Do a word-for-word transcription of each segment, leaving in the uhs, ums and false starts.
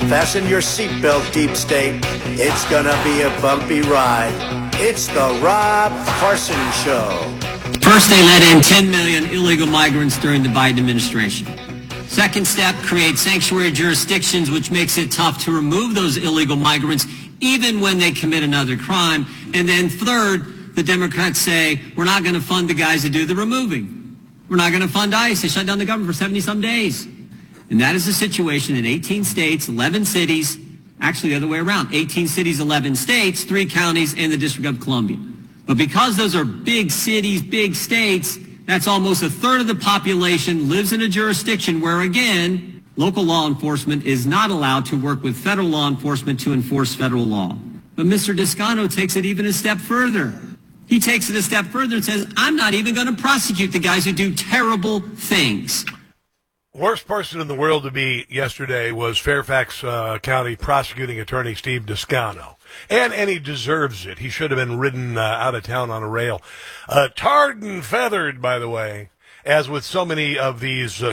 Fasten your seatbelt, deep state. It's gonna be a bumpy ride. It's the Rob Carson Show. First, they let in ten million illegal migrants during the Biden administration. Second step, create sanctuary jurisdictions, which makes it tough to remove those illegal migrants even when they commit another crime. And then third, the Democrats say, we're not going to fund the guys that do the removing. We're not going to fund ICE. They shut down the government for seventy-some days. And that is the situation in eighteen states, eleven cities, actually the other way around, eighteen cities, eleven states, three counties, and the District of Columbia. But because those are big cities, big states, that's almost a third of the population lives in a jurisdiction where, again, local law enforcement is not allowed to work with federal law enforcement to enforce federal law. But Mister Descano takes it even a step further. He takes it a step further and says, I'm not even going to prosecute the guys who do terrible things. Worst person in the world to be yesterday was Fairfax uh, County prosecuting attorney Steve Descano. And and he deserves it. He should have been ridden uh, out of town on a rail. Uh, tarred and feathered, by the way, as with so many of these uh,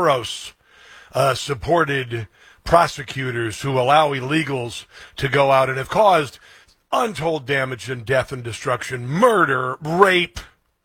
Soros-supported uh, prosecutors who allow illegals to go out and have caused untold damage and death and destruction, murder, rape,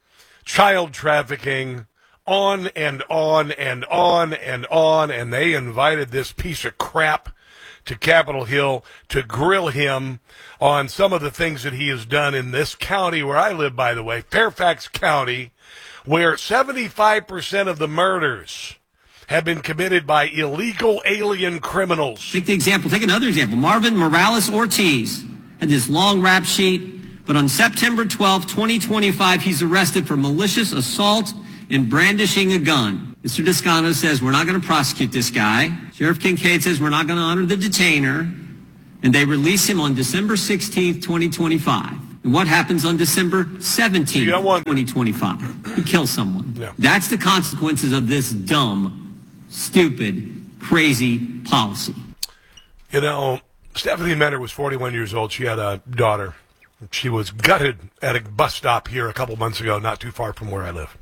child trafficking, on and on and on and on, and they invited this piece of crap to Capitol Hill to grill him on some of the things that he has done in this county where I live, by the way, Fairfax County, where seventy-five percent of the murders have been committed by illegal alien criminals. Take the example, take another example. Marvin Morales Ortiz had this long rap sheet, but on September twelfth, twenty twenty-five, he's arrested for malicious assault and brandishing a gun. Mister Descano says, we're not going to prosecute this guy. Sheriff Kincaid says, we're not going to honor the detainer. And they release him on December sixteenth, twenty twenty-five. And what happens on December seventeenth, twenty twenty-five? He kills someone. Yeah. That's the consequences of this dumb, stupid, crazy policy. You know, Stephanie Mentor was forty-one years old. She had a daughter. She was gutted at a bus stop here a couple months ago, not too far from where I live,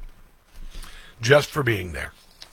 just for being there,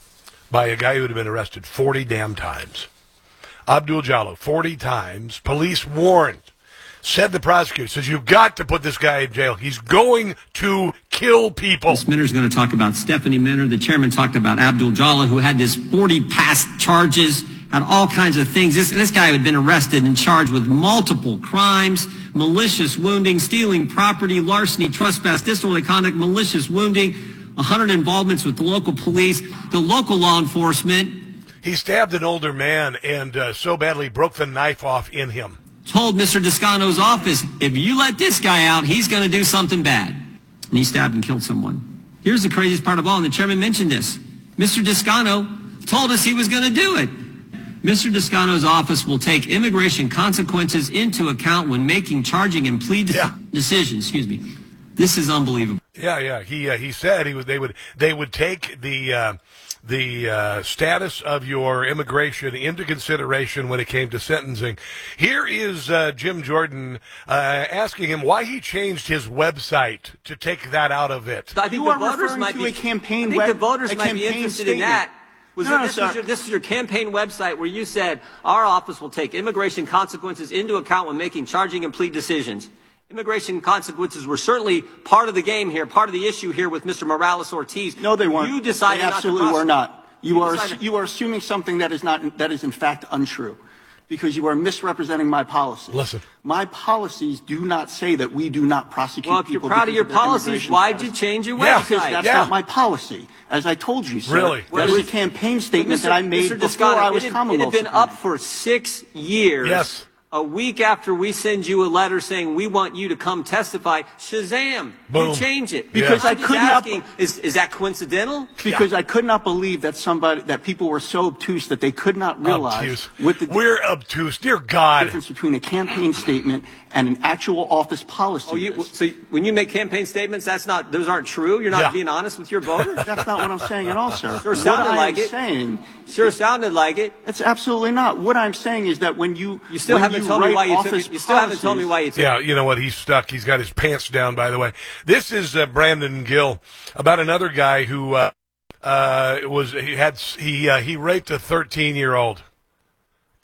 by a guy who had been arrested forty damn times. Abdul Jallo, forty times. Police warned, said the prosecutor, says, you've got to put this guy in jail. He's going to kill people. Miz Minter's going to talk about Stephanie Minter. The chairman talked about Abdul Jallo, who had this forty past charges, had all kinds of things. This, this guy had been arrested and charged with multiple crimes, malicious wounding, stealing property, larceny, trespass, disorderly conduct, malicious wounding, one hundred involvements with the local police, the local law enforcement. He stabbed an older man and uh, so badly broke the knife off in him. Told Mister Descano's office, if you let this guy out, he's going to do something bad. And he stabbed and killed someone. Here's the craziest part of all, and the chairman mentioned this. Mister Descano told us he was going to do it. Mister Descano's office will take immigration consequences into account when making charging and plea de- yeah. decisions. Excuse me. This is unbelievable. Yeah, yeah. He uh, he said he would. They would. They would take the uh, the uh, status of your immigration into consideration when it came to sentencing. Here is uh, Jim Jordan uh, asking him why he changed his website to take that out of it. I think you the are voters referring might to be. a campaign I think web, the voters might be interested statement. in that. Was no, it, this, no, was your, this is your campaign website where you said our office will take immigration consequences into account when making charging and plea decisions. Immigration consequences were certainly part of the game here, part of the issue here with Mister Morales Ortiz. No, they weren't. You decided they absolutely not to were not. You, you are decided- you are assuming something that is not that is in fact untrue, because you are misrepresenting my policy. Listen, my policies do not say that we do not prosecute Well, if you're people. proud of your because their policies, immigration why'd status. you change your Yeah, website? Because that's Yeah. not my policy, as I told you, sir. Really? That was a campaign statement that I made Mister before Descano, I was it had, Commonwealth It had been Supreme. up for six years. Yes. A week after we send you a letter saying we want you to come testify, Shazam, Boom. you change it. Because I'm I just could not- asking, is, is that coincidental? Because I could not believe that somebody that people were so obtuse that they could not realize obtuse. with the We're obtuse, dear God. difference between a campaign statement and an actual office policy. Oh, you, is. so when you make campaign statements, that's not; those aren't true. You're not Yeah. being honest with your voters. That's not what I'm saying at all, sir. Sure what sounded I like am it. saying, Sure sounded like it. it's absolutely not. What I'm saying is that when you You still when haven't you told me write why you took office it. You still haven't told me policies- why you took Yeah, it. you know what? He's stuck. He's got his pants down, by the way. This is uh, Brandon Gill, about another guy who uh, uh, was he had he uh, he raped a thirteen-year-old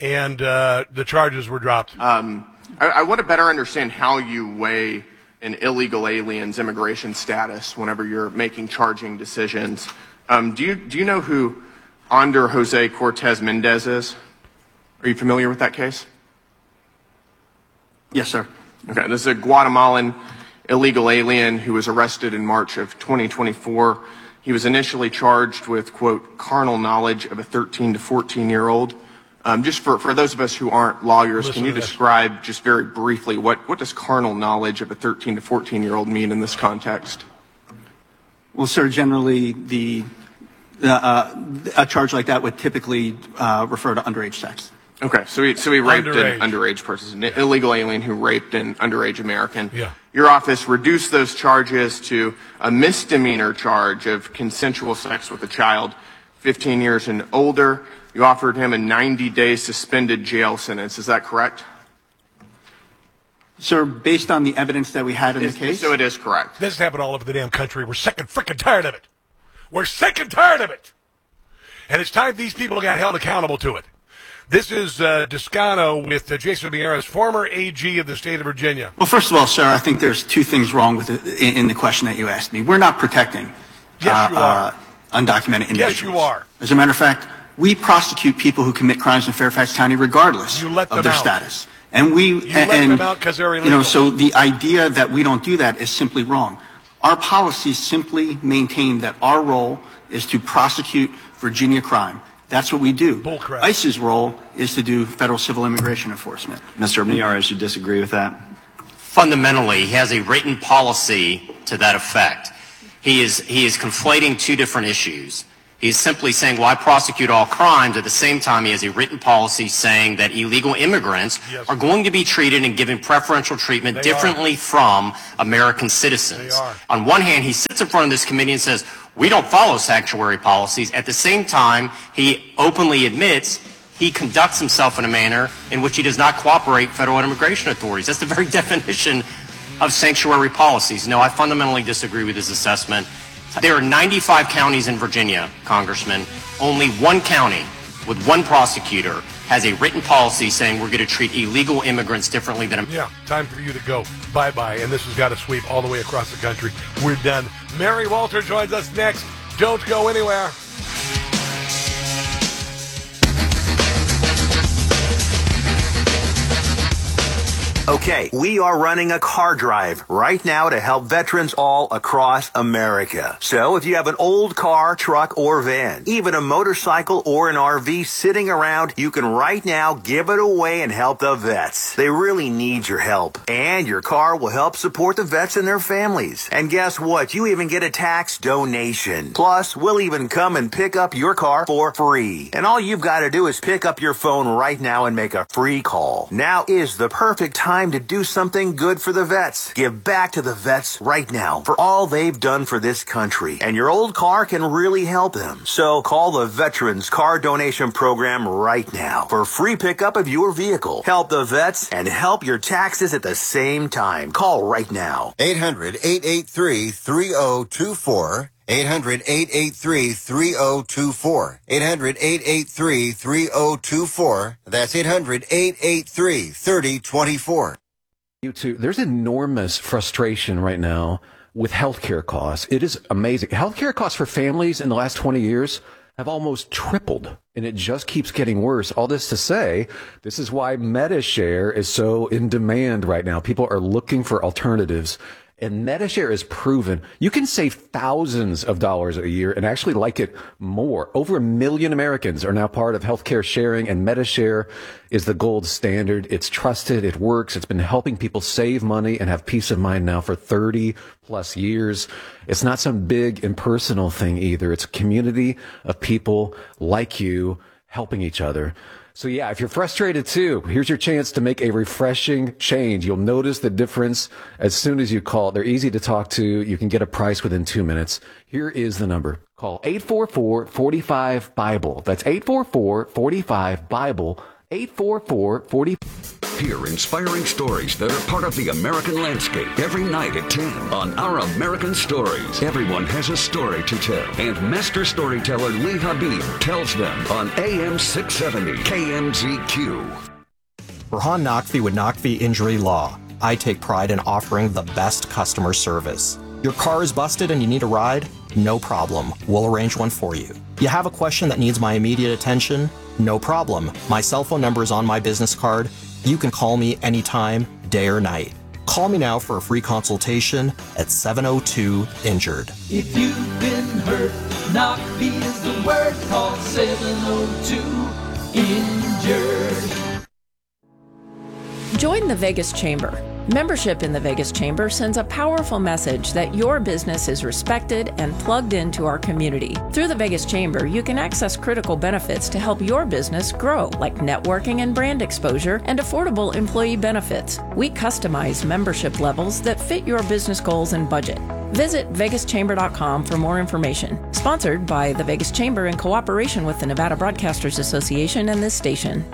and uh, the charges were dropped. Um, I, I want to better understand how you weigh an illegal alien's immigration status whenever you're making charging decisions. Um, do you do you know who Ander Jose Cortez Mendez is? Are you familiar with that case? Yes, sir. Okay, this is a Guatemalan illegal alien who was arrested in March of twenty twenty-four. He was initially charged with, quote, carnal knowledge of a thirteen to fourteen year old. Um, just for, for those of us who aren't lawyers, Listen can you describe just very briefly what, what does carnal knowledge of a thirteen to fourteen year old mean in this context? Well, sir, generally the uh, uh, a charge like that would typically uh, refer to underage sex. Okay, so he, so he raped Underage. an underage person, an illegal alien who raped an underage American. Yeah. Your office reduced those charges to a misdemeanor charge of consensual sex with a child fifteen years and older. You offered him a ninety day suspended jail sentence. Is that correct? Sir, based on the evidence that we had in Is- the case, So it is correct. This has happened all over the damn country. We're sick and freaking tired of it. We're sick and tired of it. And it's time these people got held accountable to it. This is uh, Descano with uh, Jason Miyares, former A G of the state of Virginia. well, first of all, sir, I think there's two things wrong with it in, in the question that you asked me. We're not protecting Yes, you uh, are. uh, undocumented individuals. Yes, you are. As a matter of fact, we prosecute people who commit crimes in Fairfax County regardless You let of them their out. status. And we You and, let them and, out 'cause they're You know, illegal. so the idea that we don't do that is simply wrong. Our policies simply maintain that our role is to prosecute Virginia crime. That's what we do. Bullcrap. ICE's role is to do federal civil immigration enforcement. Mister Miyares, you disagree with that? Fundamentally, he has a written policy to that effect. He is, he is conflating two different issues. He's simply saying, well, I prosecute all crimes. At the same time, he has a written policy saying that illegal immigrants Yes. are going to be treated and given preferential treatment They differently are. from American citizens. They are. On one hand, he sits in front of this committee and says, we don't follow sanctuary policies. At the same time, he openly admits he conducts himself in a manner in which he does not cooperate with federal immigration authorities. That's the very definition of sanctuary policies. No, I fundamentally disagree with his assessment. There are ninety-five counties in Virginia, Congressman. Only one county with one prosecutor has a written policy saying we're going to treat illegal immigrants differently than Yeah, time for you to go. Bye-bye. And this has got to sweep all the way across the country. We're done. Mary Walter joins us next. Don't go anywhere. Okay, we are running a car drive right now to help veterans all across America. So if you have an old car, truck, or van, even a motorcycle or an R V sitting around, you can right now give it away and help the vets. They really need your help. And your car will help support the vets and their families. And guess what? You even get a tax donation. Plus, we'll even come and pick up your car for free. And all you've got to do is pick up your phone right now and make a free call. Now is the perfect time to do something good for the vets. Give back to the vets right now for all they've done for this country. And your old car can really help them. So call the Veterans Car Donation Program right now for free pickup of your vehicle. Help the vets and help your taxes at the same time. Call right now. eight hundred, eight eight three, three oh two four. eight hundred, eight eight three, three oh two four. eight hundred, eight eight three, three oh two four. That's eight hundred, eight eight three, three oh two four. You too. There's enormous frustration right now with healthcare costs. It is amazing. Healthcare costs for families in the last twenty years have almost tripled, and it just keeps getting worse. All this to say, this is why MediShare is so in demand right now. People are looking for alternatives. And MediShare is proven you can save thousands of dollars a year and actually like it more. Over a million Americans are now part of healthcare sharing, and MediShare is the gold standard. It's trusted. It works. It's been helping people save money and have peace of mind now for thirty plus years. It's not some big impersonal thing either. It's a community of people like you helping each other. So yeah, if you're frustrated too, here's your chance to make a refreshing change. You'll notice the difference as soon as you call. They're easy to talk to. You can get a price within two minutes. Here is the number. Call eight four four, four five, BIBLE. That's eight four four, four five, BIBLE. eight four four, four five Hear inspiring stories that are part of the American landscape every night at ten on Our American Stories. Everyone has a story to tell, and master storyteller Lee Habib tells them on A M six seventy K M Z Q. Rahan Naqvi with Naqvi Injury Law. I take pride in offering the best customer service. Your car is busted and you need a ride? No problem. We'll arrange one for you. You have a question that needs my immediate attention? No problem. My cell phone number is on my business card. You can call me anytime, day or night. Call me now for a free consultation at seven oh two injured. If you've been hurt, Naqvi is the word. Call seven oh two injured. Join the Vegas Chamber. Membership in the Vegas Chamber sends a powerful message that your business is respected and plugged into our community. Through the Vegas Chamber, you can access critical benefits to help your business grow, like networking and brand exposure and affordable employee benefits. We customize membership levels that fit your business goals and budget. Visit vegas chamber dot com for more information. Sponsored by the Vegas Chamber in cooperation with the Nevada Broadcasters Association and this station.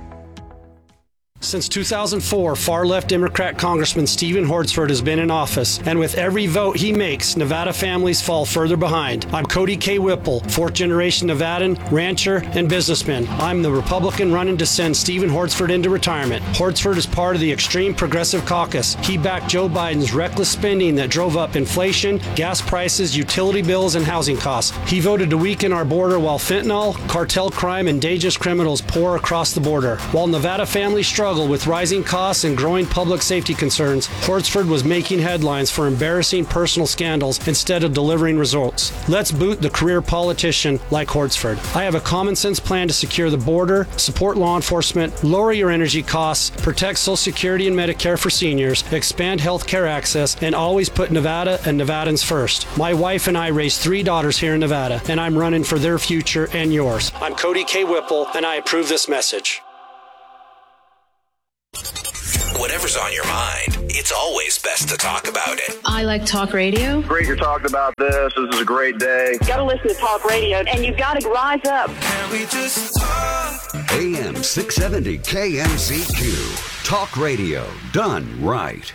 Since two thousand four, far-left Democrat Congressman Stephen Hortzford has been in office, and with every vote he makes, Nevada families fall further behind. I'm Cody K. Whipple, fourth-generation Nevadan, rancher, and businessman. I'm the Republican running to send Stephen Hortzford into retirement. Hortzford is part of the extreme progressive caucus. He backed Joe Biden's reckless spending that drove up inflation, gas prices, utility bills, and housing costs. He voted to weaken our border while fentanyl, cartel crime, and dangerous criminals pour across the border. While Nevada families struggle with rising costs and growing public safety concerns, Hortzford was making headlines for embarrassing personal scandals instead of delivering results. Let's boot the career politician like Hortzford. I have a common sense plan to secure the border, support law enforcement, lower your energy costs, protect Social Security and Medicare for seniors, expand health care access, and always put Nevada and Nevadans first. My wife and I raised three daughters here in Nevada, and I'm running for their future and yours. I'm Cody K. Whipple, and I approve this message. Whatever's on your mind, it's always best to talk about it. I like talk radio. Great you're talking about this. This is a great day. Got to listen to talk radio, and you've got to rise up. Can we just talk? A M six seventy K M Z Q. Talk radio done right.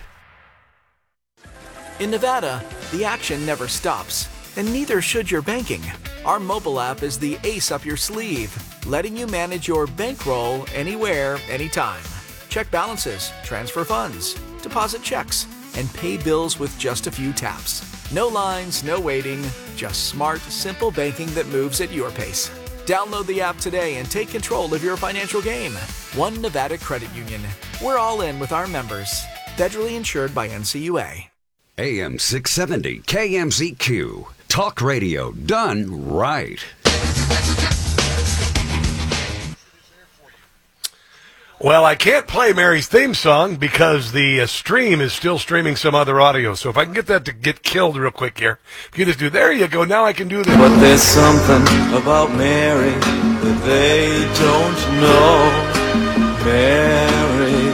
In Nevada, the action never stops, and neither should your banking. Our mobile app is the ace up your sleeve, letting you manage your bankroll anywhere, anytime. Check balances, transfer funds, deposit checks, and pay bills with just a few taps. No lines, no waiting, just smart, simple banking that moves at your pace. Download the app today and take control of your financial game. One Nevada Credit Union. We're all in with our members. Federally insured by N C U A. A M six seventy K M Z Q. Talk radio done right. Well, I can't play Mary's theme song because the uh, stream is still streaming some other audio. So if I can get that to get killed real quick here, if you just do, there you go, now I can do this. But there's something about Mary that they don't know. Mary,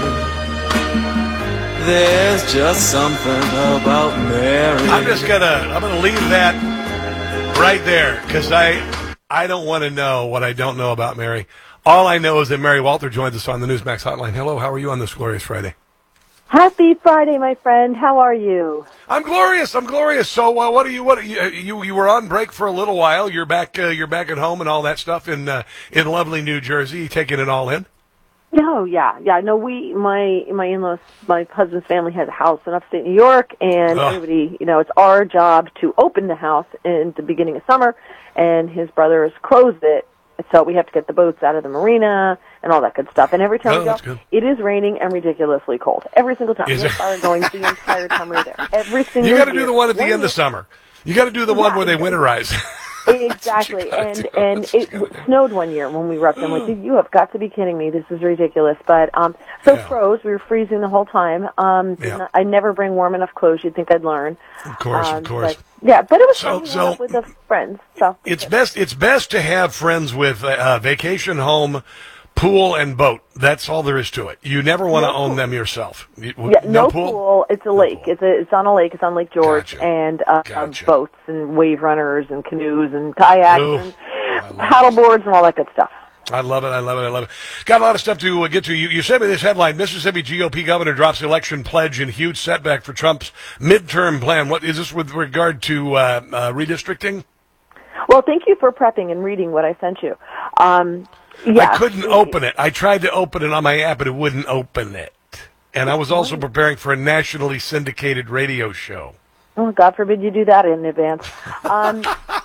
there's just something about Mary. I'm just gonna, I'm gonna leave that right there because I, I don't want to know what I don't know about Mary. All I know is that Mary Walter joins us on the Newsmax hotline. Hello, how are you on this glorious Friday? Happy Friday, my friend. How are you? I'm glorious. I'm glorious. So, uh, what are you? What are you, you? You were on break for a little while. You're back. Uh, you're back at home and all that stuff in uh, in lovely New Jersey. You taking it all in? No, yeah, yeah. No, we, my my in-laws, my husband's family has a house in upstate New York, and Ugh. everybody, you know, it's our job to open the house in the beginning of summer, and his brother has closed it. So we have to get the boats out of the marina and all that good stuff. And every time oh, we go, that's good. It is raining and ridiculously cold. Every single time. Is we it? are going the entire time we're there. Every single You got to year. do the one at the One end year. of summer. You got to do the one Yeah, where they winterize. Exactly. and and it w- snowed one year when we were up there. I'm like, dude, you have got to be kidding me. This is ridiculous. But um, so Yeah. froze. We were freezing the whole time. Um, Yeah. not- I never bring warm enough clothes. You'd think I'd learn. Of course, Um, of course. But, yeah, but it was So- fun. so- So, with the friends. So It's best. It's best to have friends with uh, vacation home, pool, and boat. That's all there is to it. You never want to No own pool. them yourself. You- Yeah, no, pool. pool. It's a lake. It's a, it's on a lake. It's on Lake George, Gotcha. and uh, Gotcha. boats and wave runners and canoes and kayaks Ooh, and paddle boards and all that good stuff. I love it. I love it. I love it. Got a lot of stuff to uh, get to. You, you sent me this headline. Mississippi G O P governor drops election pledge in huge setback for Trump's midterm plan. What is this with regard to uh, uh, redistricting? Well, thank you for prepping and reading what I sent you. Um, yeah. I couldn't open it. I tried to open it on my app, but it wouldn't open it. And I was also preparing for a nationally syndicated radio show. Oh, God forbid you do that in advance. Um,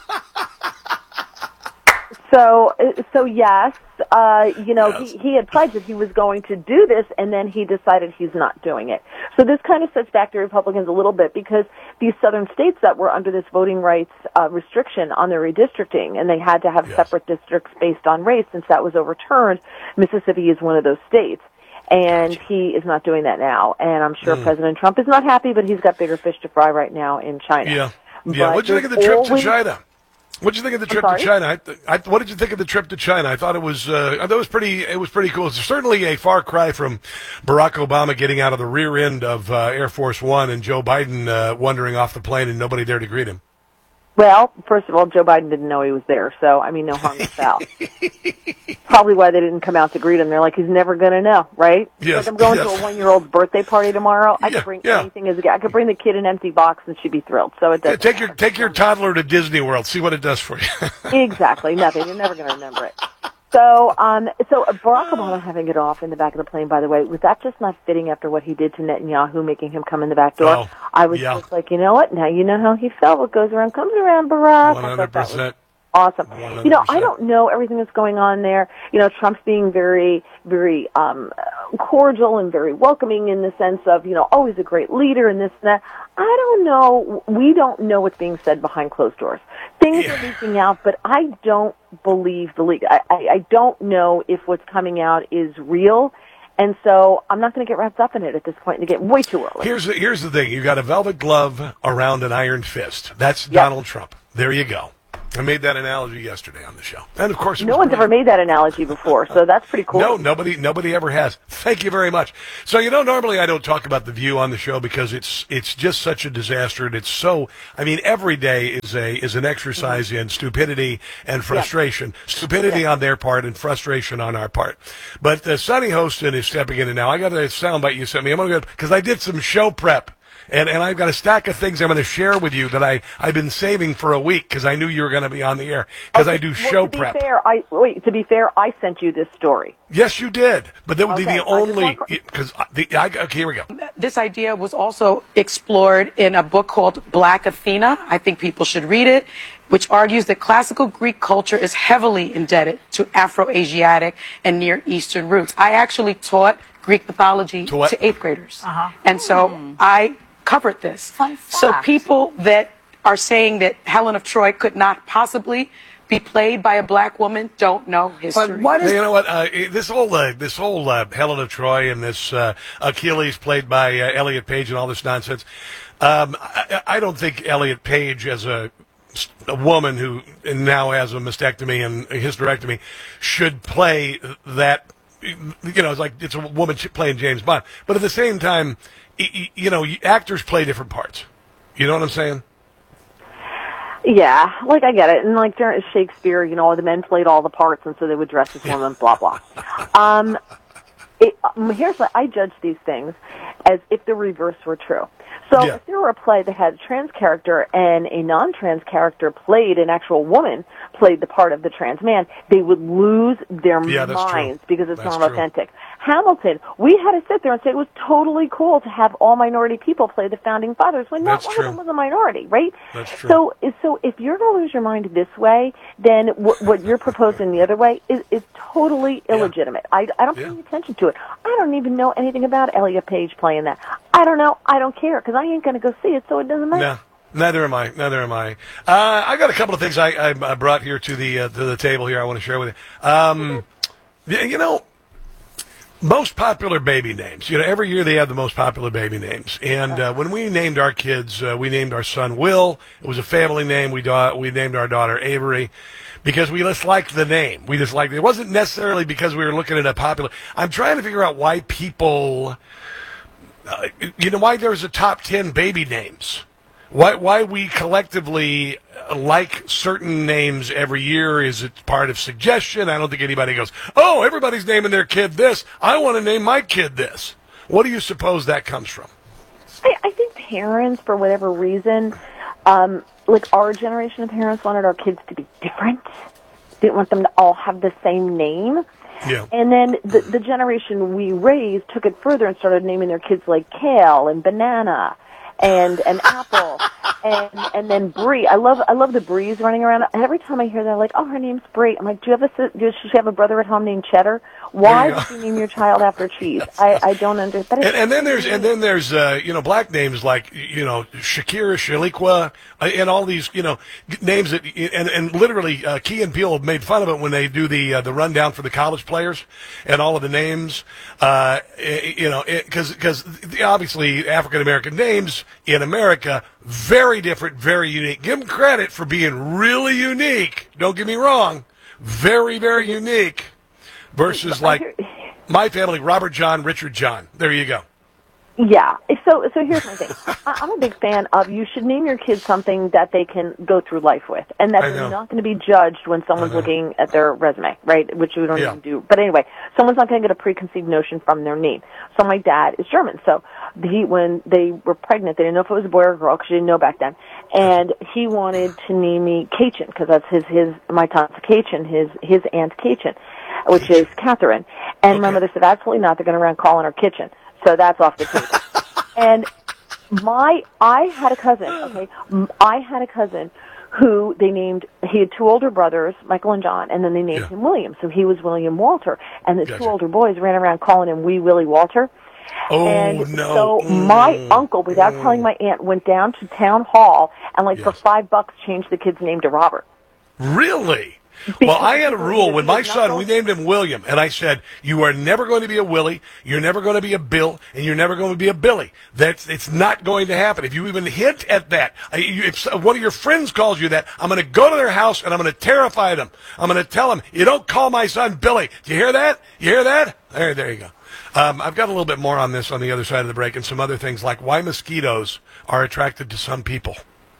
so, so yes, uh, you know, yes. He, he had pledged that he was going to do this, and then he decided he's not doing it. So this kind of sets back the Republicans a little bit, because these southern states that were under this voting rights uh, restriction on their redistricting, and they had to have yes. separate districts based on race, since that was overturned, Mississippi is one of those states. And he is not doing that now. And I'm sure mm. President Trump is not happy, but he's got bigger fish to fry right now in China. Yeah. Yeah. What did you think of the trip always... to China? What did you think of the trip to China? I, I, what did you think of the trip to China? I thought it was, uh, I thought it was pretty, it was pretty cool. It's certainly a far cry from Barack Obama getting out of the rear end of uh, Air Force One and Joe Biden uh, wandering off the plane and nobody there to greet him. Well, first of all, Joe Biden didn't know he was there, so, I mean, no harm, no foul. Probably why they didn't come out to greet him. They're like, he's never going to know, right? Yes. Like, I'm going yes. to a one-year-old's birthday party tomorrow. I yeah, could bring yeah. anything as a I could bring the kid an empty box, and she'd be thrilled. So it doesn't yeah, take matter. your Take your toddler to Disney World. See what it does for you. Exactly. Nothing. You're never going to remember it. So, um, so Barack Obama having it off in the back of the plane, by the way, was that just not fitting after what he did to Netanyahu, making him come in the back door? Oh, I was yeah. just like, you know what? Now you know how he felt. What goes around comes around, Barack. one hundred percent. Awesome. one hundred percent. You know, I don't know everything that's going on there. You know, Trump's being very, very um, cordial and very welcoming in the sense of, you know, oh, he's a great leader and this and that. I don't know. We don't know what's being said behind closed doors. Things yeah. are leaking out, but I don't believe the leak. I, I, I don't know if what's coming out is real. And so I'm not going to get wrapped up in it at this point and get way too early. Here's the, here's the thing. You got a velvet glove around an iron fist. That's yep. Donald Trump. There you go. I made that analogy yesterday on the show. And of course, it no was one's ever made that analogy before, so that's pretty cool. No, nobody nobody ever has. Thank you very much. So, you know, normally I don't talk about The View on the show because it's it's just such a disaster, and it's so, I mean, every day is a is an exercise mm-hmm. in stupidity and frustration. Yeah. Stupidity yeah. on their part and frustration on our part. But uh, Sonny Hostin is stepping in now. I got a soundbite you sent me. I'm going to go, because I did some show prep. And and I've got a stack of things I'm going to share with you that I, I've been saving for a week because I knew you were going to be on the air because okay. I do well, show to be prep. Fair, I, wait, to be fair, I sent you this story. Yes, you did. But that would okay. be the only, because, the I, okay, here we go. This idea was also explored in a book called Black Athena. I think people should read it, which argues that classical Greek culture is heavily indebted to Afro-Asiatic and Near Eastern roots. I actually taught Greek mythology to, to eighth graders. Uh-huh. And so mm. I covered this. So people that are saying that Helen of Troy could not possibly be played by a black woman don't know history. But what is, you know what? Uh, this whole uh, this whole uh, Helen of Troy and this uh, Achilles played by uh, Elliot Page and all this nonsense. Um, I, I don't think Elliot Page, as a a woman who now has a mastectomy and a hysterectomy, should play that. You know, it's like it's a woman playing James Bond. But at the same time, you know, actors play different parts. You know what I'm saying? Yeah, like I get it. And like during Shakespeare, you know, the men played all the parts, and so they would dress as women, blah, blah. Um, it, um, here's what I judge these things as if the reverse were true. So yeah. if there were a play that had a trans character and a non-trans character played, an actual woman played the part of the trans man, they would lose their yeah, minds because it's that's not true. authentic. Hamilton, we had to sit there and say it was totally cool to have all minority people play the founding fathers when not that's one true. of them was a minority, right? That's true. So, so if you're going to lose your mind this way, then w- what you're proposing the other way is, is totally illegitimate. Yeah. I, I don't pay yeah. any attention to it. I don't even know anything about Elliot Page playing that. I don't know. I don't care because I ain't going to go see it, so it doesn't matter. No. Neither am I. Neither am I. Uh, I got a couple of things I, I brought here to the uh, to the table here. I want to share with you. Um, you know, most popular baby names. You know, every year they have the most popular baby names. And uh, when we named our kids, uh, we named our son Will. It was a family name. We da- we named our daughter Avery because we just liked the name. We just liked it. It wasn't necessarily because we were looking at a popular. I'm trying to figure out why people. Uh, you know, why there's a top ten baby names. Why why we collectively like certain names every year? Is it part of suggestion? I don't think anybody goes, oh, everybody's naming their kid this. I want to name my kid this. What do you suppose that comes from? I, I think parents, for whatever reason, um, like our generation of parents wanted our kids to be different. Didn't want them to all have the same name. Yeah. And then the, the generation we raised took it further and started naming their kids like Kale and Banana and and Apple and and then Brie. I love I love the Brees running around. Every time I hear that, I'm like, oh, her name's Brie. I'm like, do you have a sis- does she have a brother at home named Cheddar? Why did you name your child after cheese? I, I don't understand. And, and then there's and then there's uh, you know, black names like, you know, Shakira, Shaliqua, uh, and all these, you know, names that and and literally uh, Key and Peele have made fun of it when they do the uh, the rundown for the college players and all of the names, uh, you know, because because obviously African American names in America, very different, very unique. Give them credit for being really unique. Don't get me wrong, very very unique. Versus like my family, Robert John, Richard John. There you go. Yeah. So so here's my thing. I, I'm a big fan of you should name your kids something that they can go through life with, and that they're not going to be judged when someone's looking at their resume, right? Which we don't Yeah. even do. But anyway, someone's not going to get a preconceived notion from their name. So my dad is German. So he, when they were pregnant, they didn't know if it was a boy or a girl because you didn't know back then. And he wanted to name me Kachin because that's his his my tante Kachin, his his aunt Kachin, which is Catherine. And my mother said, absolutely not. They're going to run calling her Kitchen. So that's off the table. And my, I had a cousin, okay, I had a cousin who they named, he had two older brothers, Michael and John, and then they named yeah. him William. So he was William Walter. And the gotcha. two older boys ran around calling him Wee Willie Walter. Oh, and no. so my mm. uncle, without mm. telling my aunt, went down to town hall and, like, yes. for five bucks changed the kid's name to Robert. Really? Well, I had a rule with my son. We named him William, and I said, "You are never going to be a Willie. You're never going to be a Bill, and you're never going to be a Billy. That's it's not going to happen. If you even hint at that, if one of your friends calls you that, I'm going to go to their house and I'm going to terrify them. I'm going to tell them, you don't call my son Billy. Do you hear that? You hear that? There, there you go." Um, I've got a little bit more on this on the other side of the break, and some other things like why mosquitoes are attracted to some people.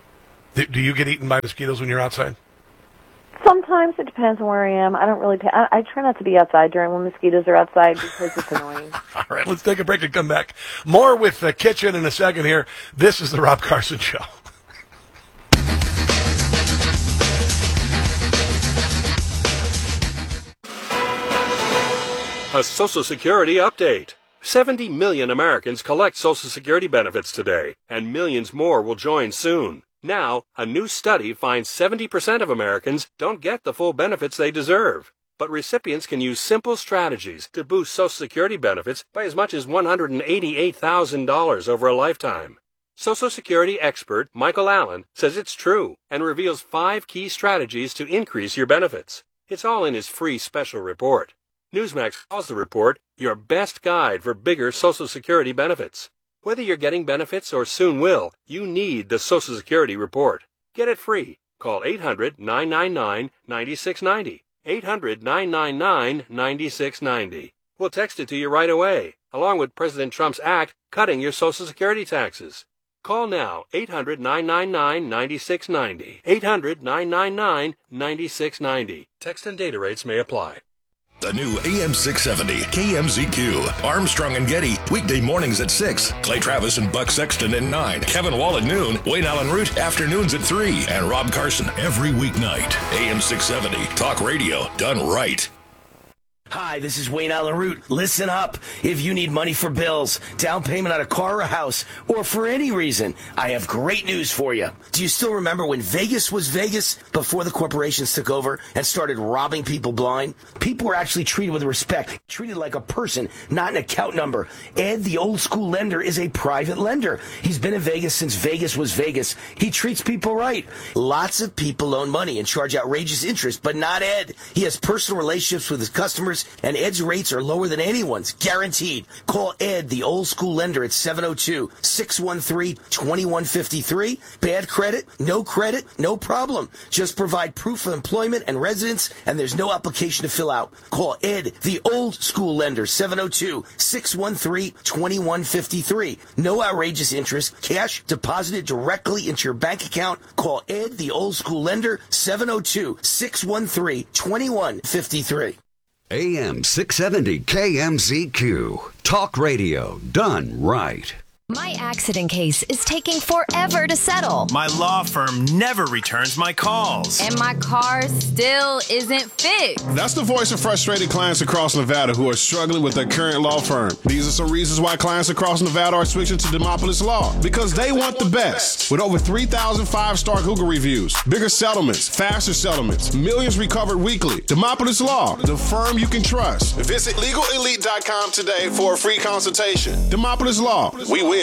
Do, do you get eaten by mosquitoes when you're outside? Sometimes it depends on where I am. I don't really pay. I, I try not to be outside during when mosquitoes are outside because it's annoying. All right, let's take a break and come back. More with the kitchen in a second here. This is the Rob Carson Show. A Social Security update. seventy million Americans collect Social Security benefits today, and millions more will join soon. Now, a new study finds seventy percent of Americans don't get the full benefits they deserve. But recipients can use simple strategies to boost Social Security benefits by as much as one hundred eighty-eight thousand dollars over a lifetime. Social Security expert Michael Allen says it's true and reveals five key strategies to increase your benefits. It's all in his free special report. Newsmax calls the report your best guide for bigger Social Security benefits. Whether you're getting benefits or soon will, you need the Social Security report. Get it free. Call eight hundred, nine nine nine, nine six nine zero. eight hundred, nine nine nine, nine six nine zero. We'll text it to you right away, along with President Trump's act cutting your Social Security taxes. Call now, eight hundred, nine nine nine, nine six nine zero. eight hundred, nine nine nine, nine six nine zero. Text and data rates may apply. The new A M six seventy K M Z Q. Armstrong and Getty, weekday mornings at six. Clay Travis and Buck Sexton at nine. Kevin Wall at noon. Wayne Allen Root, afternoons at three. And Rob Carson every weeknight. A M six seventy, talk radio done right. Hi, this is Wayne Allen Root. Listen up. If you need money for bills, down payment on a car or a house, or for any reason, I have great news for you. Do you still remember when Vegas was Vegas before the corporations took over and started robbing people blind? People were actually treated with respect, treated like a person, not an account number. Ed, the old school lender, is a private lender. He's been in Vegas since Vegas was Vegas. He treats people right. Lots of people loan money and charge outrageous interest, but not Ed. He has personal relationships with his customers. loans, and Ed's rates are lower than anyone's, guaranteed. Call Ed, the old school lender, at seven oh two, six one three, two one five three. Bad credit? No credit? No problem. Just provide proof of employment and residence, and there's no application to fill out. Call Ed, the old school lender, seven oh two, six one three, two one five three. No outrageous interest. Cash deposited directly into your bank account. Call Ed, the old school lender, seven oh two, six one three, two one five three. A M six seventy K M Z Q. Talk radio done right. My accident case is taking forever to settle. My law firm never returns my calls. And my car still isn't fixed. That's the voice of frustrated clients across Nevada who are struggling with their current law firm. These are some reasons why clients across Nevada are switching to Demopolis Law. Because they want the best. With over three thousand five-star Google reviews, bigger settlements, faster settlements, millions recovered weekly. Demopolis Law, the firm you can trust. Visit legal elite dot com today for a free consultation. Demopolis Law, we win.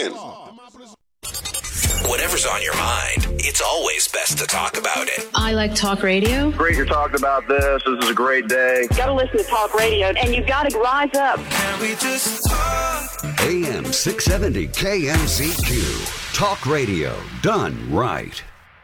Whatever's on your mind, it's always best to talk about it. I like talk radio. Great you're talking about this. This is a great day. Got to listen to talk radio, and you've got to rise up. Can we just talk? A M six seventy K M Z Q. Talk radio done right.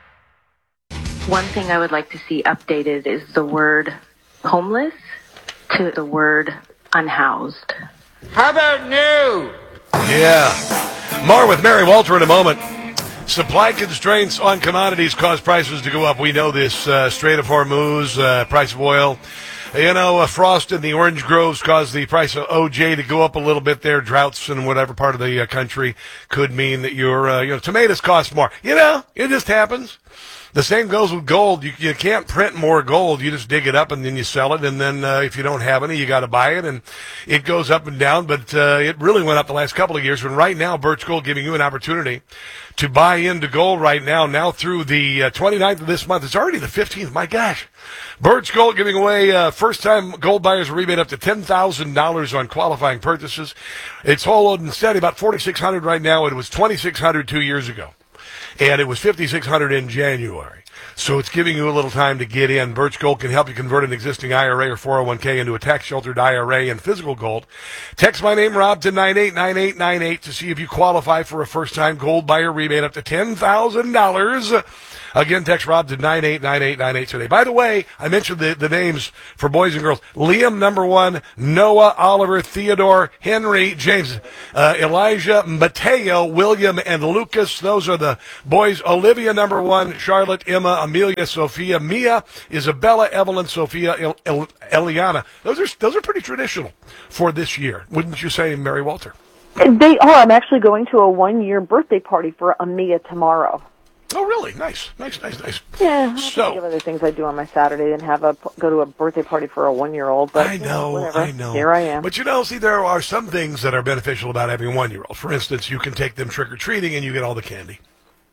One thing I would like to see updated is the word homeless to the word unhoused. How about new? Yeah. More with Mary Walter in a moment. Supply constraints on commodities cause prices to go up. We know this. Uh, Strait of Hormuz, uh, price of oil. You know, uh, frost in the orange groves caused the price of O J to go up a little bit there. Droughts in whatever part of the uh, country could mean that your uh, you know, tomatoes cost more. You know, it just happens. The same goes with gold. You, you can't print more gold. You just dig it up and then you sell it. And then uh, if you don't have any, you got to buy it. And it goes up and down. But uh, it really went up the last couple of years. When right now, Birch Gold giving you an opportunity to buy into gold right now, now through the uh, twenty-ninth of this month. It's already the fifteenth. My gosh. Birch Gold giving away uh, first-time gold buyers a rebate up to ten thousand dollars on qualifying purchases. It's holding steady about forty-six hundred dollars right now. It was twenty-six hundred dollars two years ago. And it was fifty-six hundred dollars in January. So it's giving you a little time to get in. Birch Gold can help you convert an existing I R A or four oh one k into a tax-sheltered I R A and physical gold. Text my name, Rob, to nine eight nine eight nine eight to see if you qualify for a first-time gold buyer rebate up to ten thousand dollars. Again, text Rob to nine eight nine eight nine eight today. By the way, I mentioned the, the names for boys and girls. Liam, number one, Noah, Oliver, Theodore, Henry, James, uh, Elijah, Mateo, William, and Lucas. Those are the boys. Olivia, number one, Charlotte, Emma, Amelia, Sophia, Mia, Isabella, Evelyn, Sophia, El- El- Eliana. Those are, those are pretty traditional for this year. Wouldn't you say, Mary Walter? They are. I'm actually going to a one-year birthday party for Amia tomorrow. Oh, really? Nice, nice, nice, nice. Yeah, I so, think of other things I do on my Saturday than have a go to a birthday party for a one-year-old. But I know, you know I know. Here I am. But you know, see, there are some things that are beneficial about having a one-year-old. For instance, you can take them trick-or-treating and you get all the candy.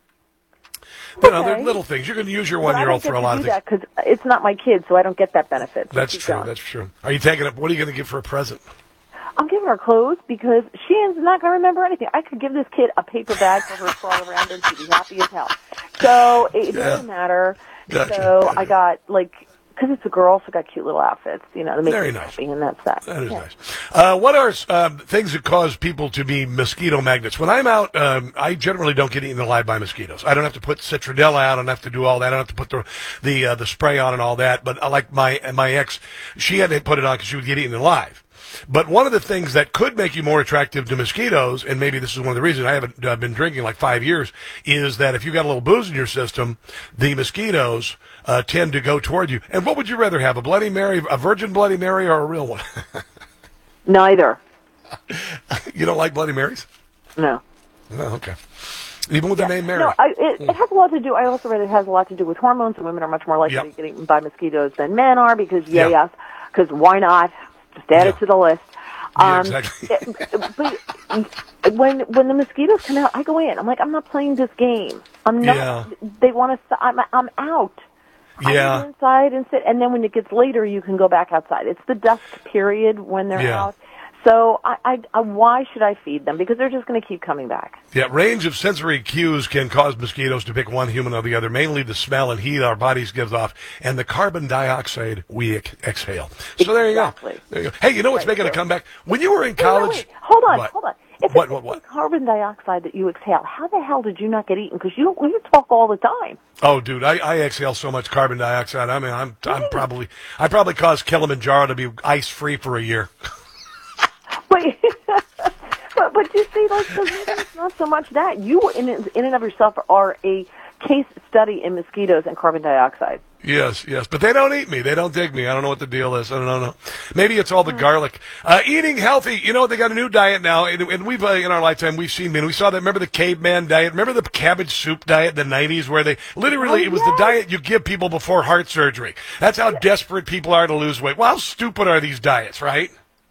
You know, they're little things. You can use your one-year-old for a lot of things. Because it's not my kid, so I don't get that benefit. So that's keep true. going. That's true. Are you taking up? What are you going to give for a present? I'm giving her clothes because she is not going to remember anything. I could give this kid a paper bag for her to crawl around in. She'd be happy as hell. So it Yeah. doesn't matter. Gotcha. So Gotcha. I got, like, because it's a girl, so I got cute little outfits, you know, to make Very her nice. happy, and that's that. That is Yeah. nice. Uh, what are um, things that cause people to be mosquito magnets? When I'm out, um, I generally don't get eaten alive by mosquitoes. I don't have to put citronella out. I don't have to do all that. I don't have to put the the uh, the spray on and all that. But I like my my ex, she had to put it on because she would get eaten alive. But one of the things that could make you more attractive to mosquitoes, and maybe this is one of the reasons I haven't uh, been drinking like five years, is that if you've got a little booze in your system, the mosquitoes uh, tend to go toward you. And what would you rather have, a Bloody Mary, a Virgin Bloody Mary, or a real one? Neither. You don't like Bloody Marys? No. Oh, okay. Even with the name Mary? No, I, it, it has a lot to do, I also read it has a lot to do with hormones, and women are much more likely Yep. to get eaten by mosquitoes than men are, because, yeah, Yeah. yes, because why not? Just add it to the list. Yeah, Um, exactly. it- but when when the mosquitoes come out, I go in. I'm like, I'm not playing this game. I'm not. Yeah. They want to. I'm I'm out. I Yeah. go inside and sit, and then when it gets later, you can go back outside. It's the dusk period when they're Yeah. out. So I, I, I, why should I feed them? Because they're just going to keep coming back. Yeah, range of sensory cues can cause mosquitoes to pick one human or the other, mainly the smell and heat our bodies give off and the carbon dioxide we ex- exhale. So there you, exactly. there you go. Hey, you know what's right, making so. a comeback? When you were in Wait, college... wait, wait. Hold on, what? hold on. If what, it's what, what? carbon dioxide that you exhale, how the hell did you not get eaten? Because you, you talk all the time. Oh, dude, I, I exhale so much carbon dioxide. I mean, I'm I'm probably I probably caused Kilimanjaro to be ice free for a year. Wait, but but you see, like, it's not so much that you in in and of yourself are a case study in mosquitoes and carbon dioxide. Yes, yes, but they don't eat me. They don't dig me. I don't know what the deal is. I don't know. Maybe it's all the garlic. Uh, eating healthy. You know, they got a new diet now, and, and we've uh, in our lifetime we've seen. Man, we saw that. Remember the caveman diet? Remember the cabbage soup diet in the nineties, where they literally oh, it was yes. the diet you give people before heart surgery. That's how desperate people are to lose weight. Well, how stupid are these diets, right?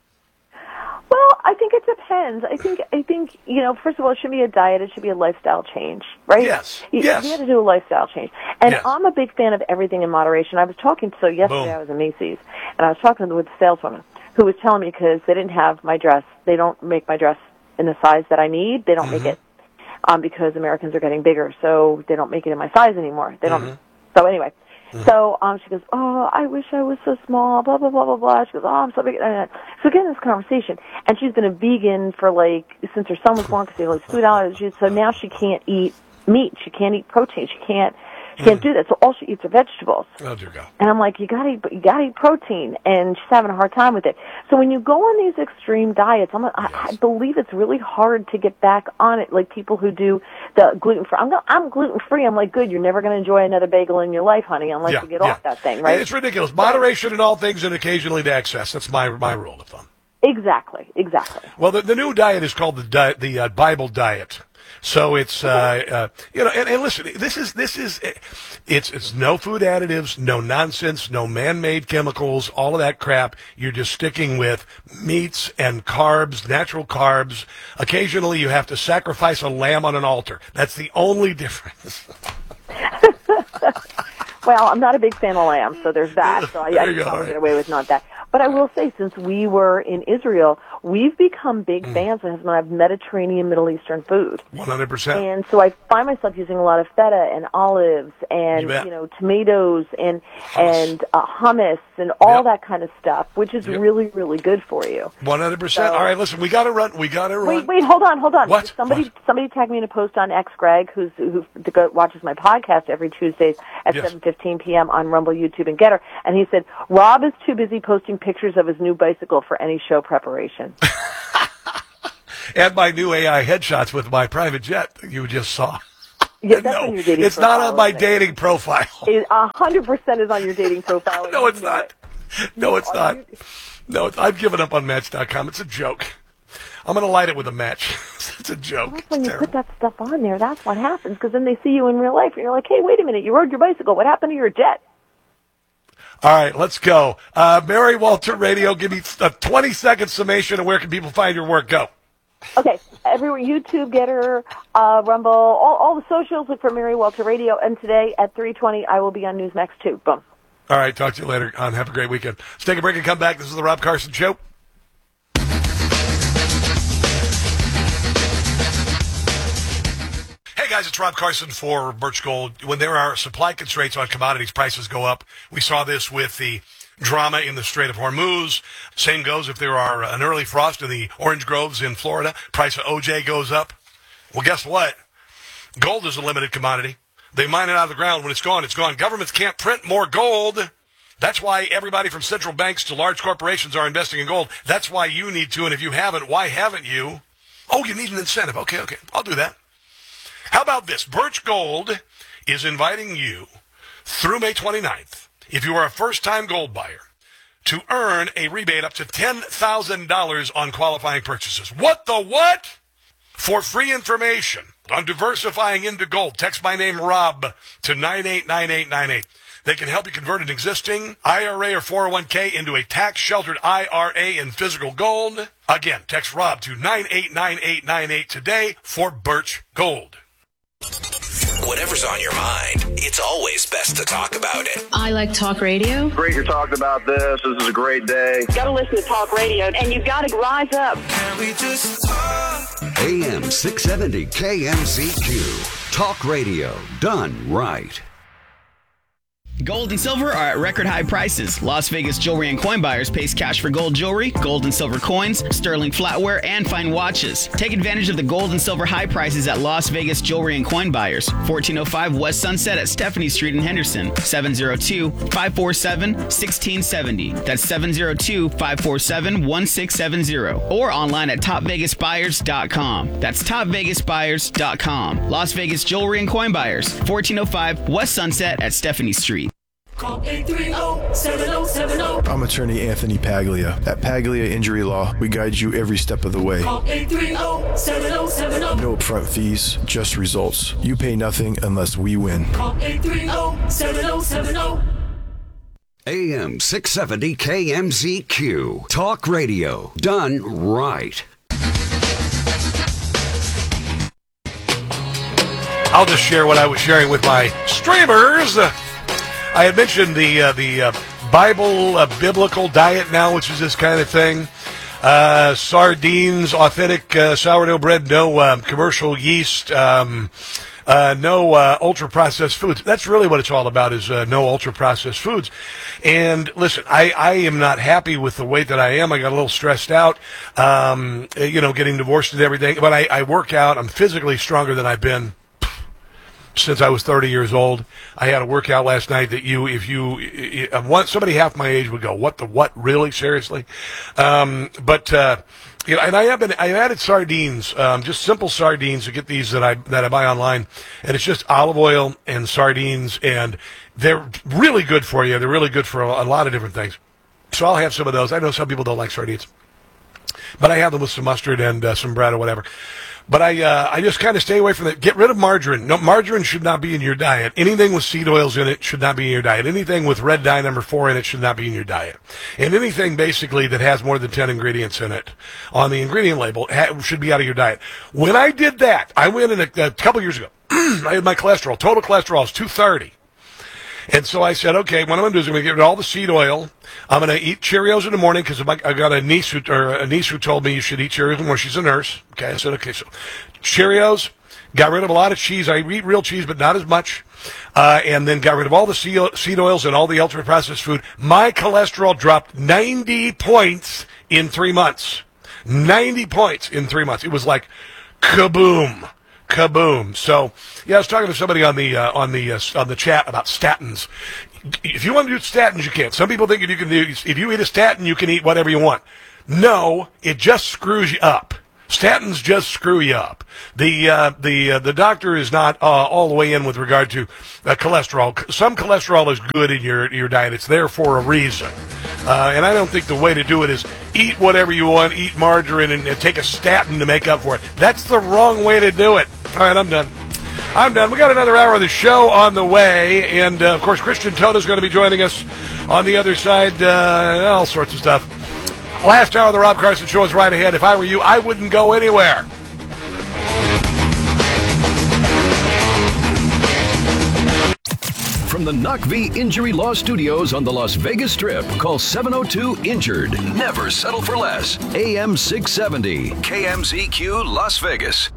Well, I think it depends. I think, I think, you know, first of all, it should be a diet. It should be a lifestyle change, right? Yes, You, yes. you have to do a lifestyle change. And Yes. I'm a big fan of everything in moderation. I was talking, so yesterday Boom. I was in Macy's, and I was talking with a saleswoman who was telling me because they didn't have my dress, they don't make my dress in the size that I need. They don't Mm-hmm. make it um, because Americans are getting bigger, so they don't make it in my size anymore. They don't. Mm-hmm. So anyway. So um, she goes, oh, I wish I was so small, blah, blah, blah, blah, blah. She goes, oh, I'm so big. So again, this conversation. And she's been a vegan for, like, since her son was born because they lose food allergies. So now she can't eat meat. She can't eat protein. She can't she can't do that. So all she eats are vegetables. Oh, dear God. And I'm like, you gotta eat, you gotta eat protein. And she's having a hard time with it. So when you go on these extreme diets, I'm, I, I believe it's really hard to get back on it. Like people who do the gluten free. I'm, go, I'm gluten free. I'm like, good. You're never going to enjoy another bagel in your life, honey, unless Yeah, you get yeah. off that thing, right? It's ridiculous. Moderation in all things and occasionally to excess. That's my my rule of thumb. Exactly, exactly. Well, the, the new diet is called the diet, the uh, Bible diet. So it's uh, uh, you know, and, and listen, this is this is it's it's no food additives, no nonsense, no man-made chemicals, all of that crap. You're just sticking with meats and carbs, natural carbs. Occasionally, you have to sacrifice a lamb on an altar. That's the only difference. Well, I'm not a big fan of lamb, so there's that. So I, I can probably get away with not that. But I will say, since we were in Israel, we've become big mm. fans of Mediterranean, Middle Eastern food. one hundred percent. And so I find myself using a lot of feta and olives and, you, you know, tomatoes and hummus. and uh, hummus and all yep. that kind of stuff, which is yep. really, really good for you. one hundred percent. So, all right, listen, we got to run. We got to run. Wait, wait, hold on, hold on. What? Somebody what? somebody tagged me in a post on X Greg, who's, who watches my podcast every Tuesdays at yes. seven fifteen p.m. on Rumble, YouTube, and Getter. And he said, Rob is too busy posting pictures of his new bicycle for any show preparation. And my new A I headshots with my private jet you just saw. Yeah, that's no, on your dating it's profile, not on my isn't it? dating profile. It one hundred percent is on your dating profile. No, it's not. No, it's Are not. you- No, it's, I've given up on Match dot com. It's a joke. I'm going to light it with a match. It's a joke. That's when It's you terrible. put that stuff on there. That's what happens, because then they see you in real life, and you're like, hey, wait a minute, you rode your bicycle. What happened to your jet? All right, let's go. Uh, Mary Walter Radio, give me a twenty-second summation of where can people find your work. Go. Okay, everywhere, YouTube, Getter, uh, Rumble, all, all the socials, look for Mary Walter Radio. And today at three twenty, I will be on Newsmax two. Boom. All right, talk to you later. On have a great weekend. Let's take a break and come back. This is the Rob Carson Show. Hey guys, it's Rob Carson for Birch Gold. When there are supply constraints on commodities, prices go up. We saw this with the drama in the Strait of Hormuz. Same goes if there are an early frost in the orange groves in Florida. Price of O J goes up. Well, guess what? Gold is a limited commodity. They mine it out of the ground. When it's gone, it's gone. Governments can't print more gold. That's why everybody from central banks to large corporations are investing in gold. That's why you need to, and if you haven't, why haven't you? Oh, you need an incentive. Okay, okay. I'll do that. How about this? Birch Gold is inviting you through May twenty-ninth, if you are a first-time gold buyer, to earn a rebate up to ten thousand dollars on qualifying purchases. What the what? For free information on diversifying into gold, text my name, Rob, to nine eight nine eight nine eight. They can help you convert an existing I R A or four oh one k into a tax-sheltered I R A in physical gold. Again, text Rob to nine eight nine eight nine eight today for Birch Gold. Whatever's on your mind. it's always best to talk about it. I like talk radio. Great you talked about this. This is a great day. You gotta listen to talk radio, and you gotta rise up. Can we just talk? A M six seventy K M Z Q. Talk radio done right. Gold and silver are at record high prices. Las Vegas Jewelry and Coin Buyers pays cash for gold jewelry, gold and silver coins, sterling flatware, and fine watches. Take advantage of the gold and silver high prices at Las Vegas Jewelry and Coin Buyers. fourteen oh five West Sunset at Stephanie Street in Henderson. seven oh two, five four seven, one six seven oh. That's seven oh two, five four seven, one six seven oh. Or online at top vegas buyers dot com. That's top vegas buyers dot com. Las Vegas Jewelry and Coin Buyers. fourteen oh five West Sunset at Stephanie Street. Call eight three zero, seven zero seven zero. I'm attorney Anthony Paglia. At Paglia Injury Law, we guide you every step of the way. Call eight three zero, seven zero seven zero. No upfront fees, just results. You pay nothing unless we win. Call eight three zero, seven zero seven zero. A M six seventy K M Z Q. Talk radio done right. I'll just share what I was sharing with my streamers. I had mentioned the uh, the uh, Bible uh, biblical diet now, which is this kind of thing. Uh, sardines, authentic uh, sourdough bread, no uh, commercial yeast, um, uh, no uh, ultra-processed foods. That's really what it's all about, is uh, no ultra-processed foods. And listen, I, I am not happy with the weight that I am. I got a little stressed out, um, you know, getting divorced and everything. But I, I work out. I'm physically stronger than I've been since I was thirty years old. I had a workout last night that you, if you, if somebody half my age would go, what the what, really, seriously? Um, but, uh, you know, and I have been, I added sardines, um, just simple sardines to get these that I, that I buy online. And it's just olive oil and sardines, and they're really good for you. They're really good for a, a lot of different things. So I'll have some of those. I know some people don't like sardines, but I have them with some mustard and uh, some bread or whatever. But I uh, I just kind of stay away from it. Get rid of margarine. No, margarine should not be in your diet. Anything with seed oils in it should not be in your diet. Anything with red dye number four in it should not be in your diet. And anything basically that has more than ten ingredients in it on the ingredient label ha- should be out of your diet. When I did that, I went in a, a couple years ago. I had my cholesterol. Total cholesterol is two thirty. And so I said, okay, what I'm going to do is I'm going to get rid of all the seed oil. I'm going to eat Cheerios in the morning because I got a niece who, or a niece who told me you should eat Cheerios in the morning. She's a nurse. Okay, I said, okay, so Cheerios, got rid of a lot of cheese. I eat real cheese, but not as much. Uh, and then got rid of all the seed oils and all the ultra-processed food. My cholesterol dropped ninety points in three months. ninety points in three months. It was like kaboom. Kaboom. So, yeah, I was talking to somebody on the uh, on the uh, on the chat about statins. If you want to do statins, you can. Some people think if you can do if you eat a statin, you can eat whatever you want. No, it just screws you up. Statins just screw you up. The uh, the uh, the doctor is not uh, all the way in with regard to uh, cholesterol. Some cholesterol is good in your your diet. It's there for a reason. Uh, and I don't think the way to do it is eat whatever you want, eat margarine, and, and take a statin to make up for it. That's the wrong way to do it. All right, I'm done. I'm done. We got another hour of the show on the way. And, uh, of course, Christian Todd is going to be joining us on the other side. Uh, all sorts of stuff. Last hour of the Rob Carson Show is right ahead. If I were you, I wouldn't go anywhere. From the Knock V Injury Law Studios on the Las Vegas Strip, call seven oh two injured. Never settle for less. A M six seventy, K M Z Q, Las Vegas.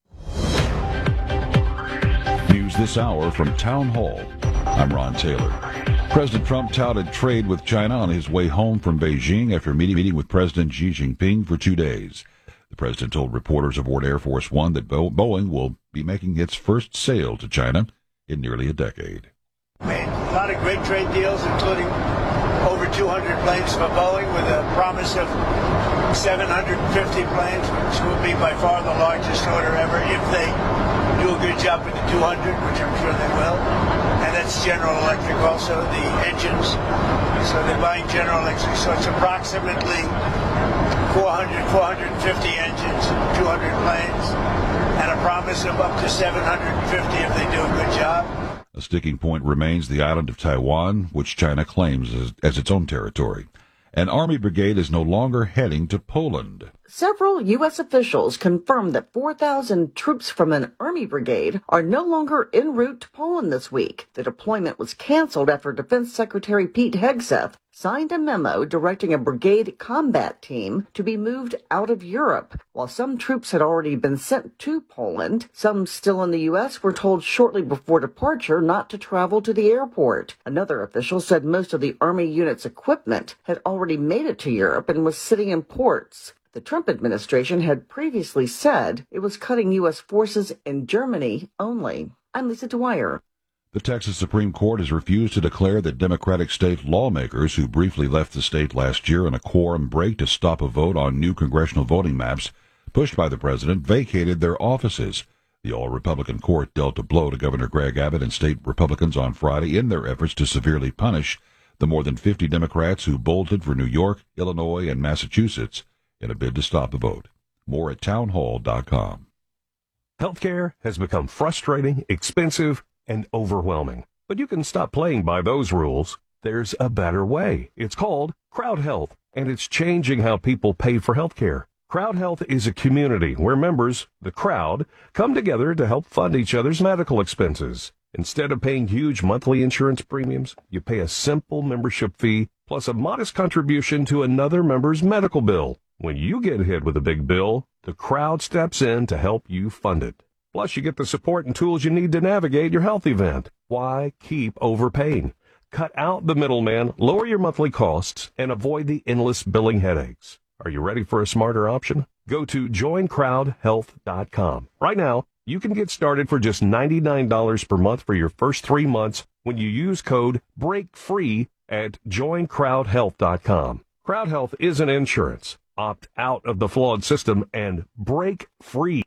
News this hour from Town Hall. I'm Ron Taylor. President Trump touted trade with China on his way home from Beijing after meeting, meeting with President Xi Jinping for two days. The president told reporters aboard Air Force One that Bo- Boeing will be making its first sale to China in nearly a decade. Made a lot of great trade deals, including over two hundred planes for Boeing with a promise of seven hundred fifty planes, which will be by far the largest order ever if they do a good job with the two hundred, which I'm sure they will. And that's General Electric also, the engines. So they're buying General Electric. So it's approximately four hundred, four hundred fifty engines, two hundred planes, and a promise of up to seven hundred fifty if they do a good job. A sticking point remains the island of Taiwan, which China claims as, as its own territory. An Army brigade is no longer heading to Poland. Several U S officials confirmed that four thousand troops from an Army brigade are no longer en route to Poland this week. The deployment was canceled after Defense Secretary Pete Hegseth signed a memo directing a brigade combat team to be moved out of Europe. While some troops had already been sent to Poland, some still in the U S were told shortly before departure not to travel to the airport. Another official said most of the Army unit's equipment had already made it to Europe and was sitting in ports. The Trump administration had previously said it was cutting U S forces in Germany only. I'm Lisa Dwyer. The Texas Supreme Court has refused to declare that Democratic state lawmakers who briefly left the state last year in a quorum break to stop a vote on new congressional voting maps pushed by the president vacated their offices. The all-Republican court dealt a blow to Governor Greg Abbott and state Republicans on Friday in their efforts to severely punish the more than fifty Democrats who bolted for New York, Illinois, and Massachusetts in a bid to stop the vote. More at townhall dot com. Healthcare has become frustrating, expensive, and overwhelming. But you can stop playing by those rules. There's a better way. It's called Crowd Health, and it's changing how people pay for healthcare. Crowd Health is a community where members, the crowd, come together to help fund each other's medical expenses. Instead of paying huge monthly insurance premiums, you pay a simple membership fee plus a modest contribution to another member's medical bill. When you get hit with a big bill, the crowd steps in to help you fund it. Plus, you get the support and tools you need to navigate your health event. Why keep overpaying? Cut out the middleman, lower your monthly costs, and avoid the endless billing headaches. Are you ready for a smarter option? Go to join crowd health dot com. Right now, you can get started for just ninety-nine dollars per month for your first three months when you use code BREAKFREE at join crowd health dot com. Crowd Health isn't insurance. Opt out of the flawed system and break free.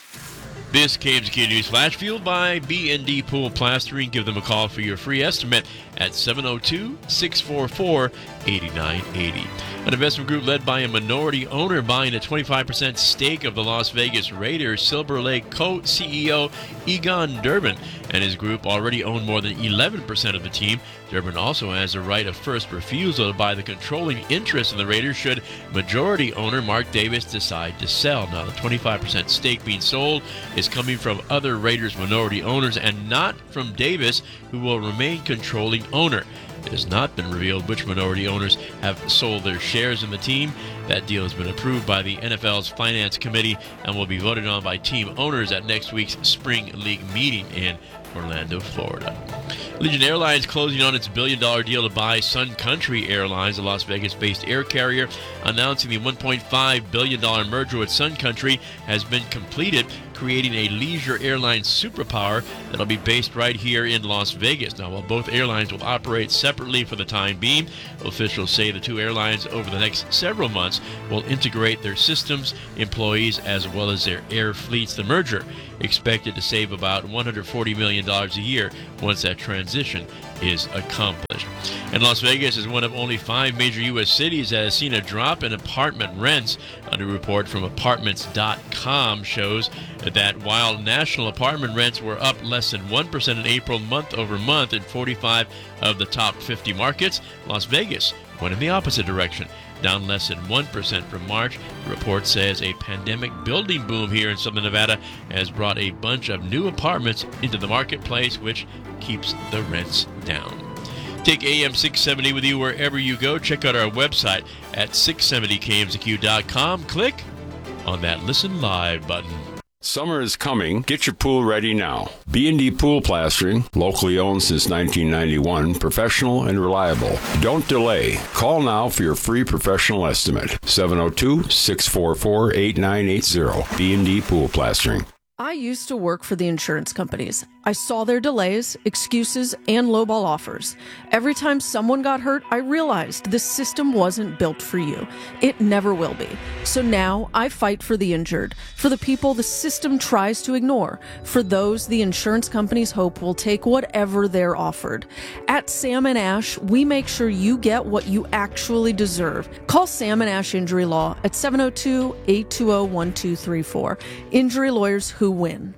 This K M Z Q News Flash fueled by B and D Pool Plastering. Give them a call for your free estimate at seven oh two, six four four, eight nine eight oh. An investment group led by a minority owner buying a twenty-five percent stake of the Las Vegas Raiders, Silver Lake co-C E O Egon Durbin and his group already own more than eleven percent of the team. Durbin also has a right of first refusal to buy the controlling interest in the Raiders should majority owner Mark Davis decide to sell. Now, the twenty-five percent stake being sold is coming from other Raiders minority owners and not from Davis, who will remain controlling owner. It has not been revealed which minority owners have sold their shares in the team. That deal has been approved by the N F L's Finance Committee and will be voted on by team owners at next week's Spring League meeting in Orlando, Florida. Allegiant Airlines closing on its billion-dollar deal to buy Sun Country Airlines, a Las Vegas-based air carrier, announcing the one point five billion dollars merger with Sun Country has been completed, creating a leisure airline superpower that'll be based right here in Las Vegas. Now, while both airlines will operate separately for the time being, officials say the two airlines over the next several months will integrate their systems, employees, as well as their air fleets. The merger expected to save about one hundred forty million dollars a year once that transition is accomplished. And Las Vegas is one of only five major U S cities that has seen a drop in apartment rents. A new report from apartments dot com shows that while national apartment rents were up less than one percent in April month over month in forty-five of the top fifty markets, Las Vegas went in the opposite direction, down less than one percent from March. The report says a pandemic building boom here in Southern Nevada has brought a bunch of new apartments into the marketplace, which keeps the rents down. Take A M six seventy with you wherever you go. Check out our website at six seventy K M Z Q dot com. Click on that Listen Live button. Summer is coming. Get your pool ready now. B and D Pool Plastering, locally owned since nineteen ninety-one, professional and reliable. Don't delay. Call now for your free professional estimate. seven oh two, six four four, eight nine eight oh. B and D Pool Plastering. I used to work for the insurance companies. I saw their delays, excuses, and lowball offers. Every time someone got hurt, I realized this system wasn't built for you. It never will be. So now I fight for the injured, for the people the system tries to ignore, for those the insurance companies hope will take whatever they're offered. At Sam and Ash, we make sure you get what you actually deserve. Call Sam and Ash Injury Law at seven oh two, eight two oh, one two three four. Injury lawyers who win.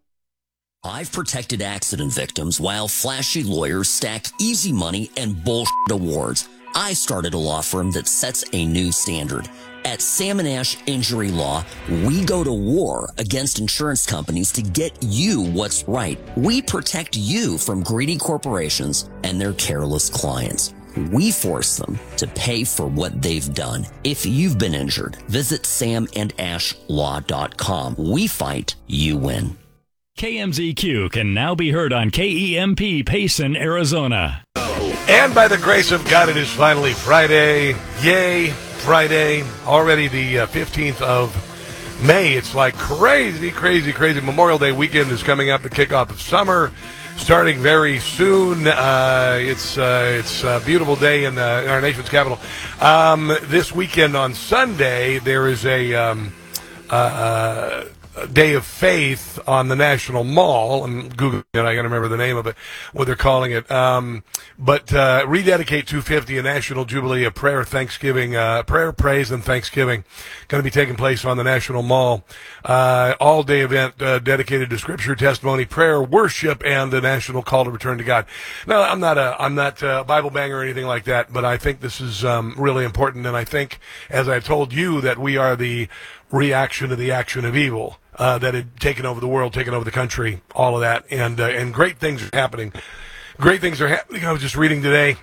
I've protected accident victims while flashy lawyers stack easy money and bullshit awards. I started a law firm that sets a new standard. At Sam and Ash Injury Law, we go to war against insurance companies to get you what's right. We protect you from greedy corporations and their careless clients. We force them to pay for what they've done. If you've been injured, visit sam and ash law dot com. We fight, you win. K M Z Q can now be heard on K E M P Payson, Arizona. And by the grace of God, it is finally Friday. Yay, Friday. Already the uh, fifteenth of May. It's like crazy, crazy, crazy. Memorial Day weekend is coming up, the kickoff of summer, starting very soon. Uh, it's uh, it's a beautiful day in, uh, in our nation's capital. Um, this weekend on Sunday, there is a... Um, uh, uh, Day of Faith on the National Mall. I'm Googling it. I got to remember the name of it, what they're calling it. Um, but uh, Rededicate two fifty, a National Jubilee of Prayer, Thanksgiving, uh, Prayer, Praise, and Thanksgiving, going to be taking place on the National Mall. Uh, all-day event uh, dedicated to Scripture, testimony, prayer, worship, and the national call to return to God. Now, I'm not a I'm not a Bible banger or anything like that, but I think this is um, really important, and I think, as I've told you, that we are the reaction to the action of evil. Uh, that had taken over the world, taken over the country, all of that, and uh, and great things are happening. Great things are happening. I was just reading today,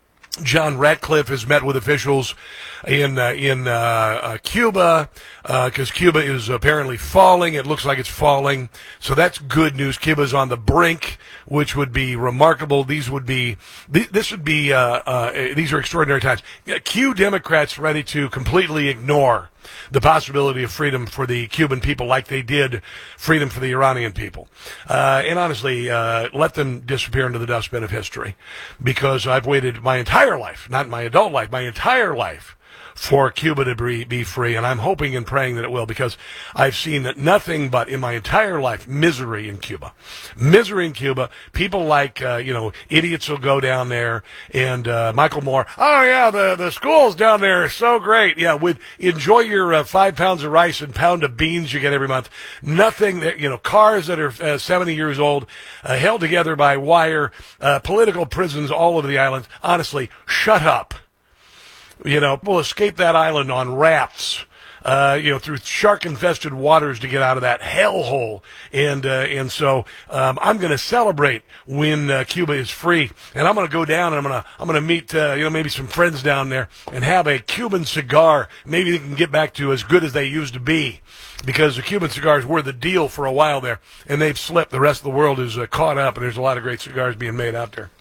John Ratcliffe has met with officials in uh, in uh, uh, Cuba because uh, Cuba is apparently falling. It looks like it's falling, so that's good news. Cuba's on the brink, which would be remarkable. These would be th- this would be uh, uh, these are extraordinary times. Q Democrats ready to completely ignore the possibility of freedom for the Cuban people like they did freedom for the Iranian people. Uh, and honestly, uh, let them disappear into the dustbin of history, because I've waited my entire life, not my adult life, my entire life, for Cuba to be, be free, and I'm hoping and praying that it will, because I've seen nothing but, in my entire life, misery in Cuba. Misery in Cuba. People like, uh, you know, idiots will go down there, and uh, Michael Moore, oh yeah, the, the schools down there are so great. Yeah, with enjoy your uh, five pounds of rice and pound of beans you get every month. Nothing that, you know, cars that are uh, seventy years old, uh, held together by wire, uh, political prisons all over the island. Honestly, shut up. You know, we'll escape that island on rafts, uh, you know, through shark-infested waters to get out of that hellhole. And uh, and so um, I'm going to celebrate when uh, Cuba is free, and I'm going to go down and I'm going to I'm going to meet uh, you know maybe some friends down there and have a Cuban cigar. Maybe they can get back to as good as they used to be, because the Cuban cigars were the deal for a while there, and they've slipped. The rest of the world is uh, caught up, and there's a lot of great cigars being made out there.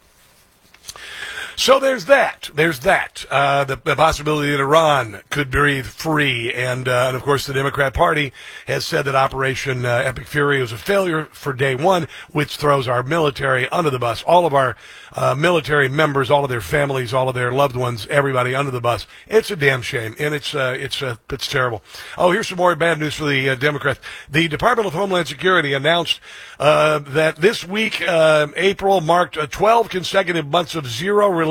So there's that. There's that. Uh, the, the possibility that Iran could breathe free. And, uh, and, of course, the Democrat Party has said that Operation uh, Epic Fury was a failure for day one, which throws our military under the bus. All of our uh, military members, all of their families, all of their loved ones, everybody under the bus. It's a damn shame, and it's uh, it's uh, it's terrible. Oh, here's some more bad news for the uh, Democrats. The Department of Homeland Security announced uh, that this week, uh, April, marked uh, twelve consecutive months of zero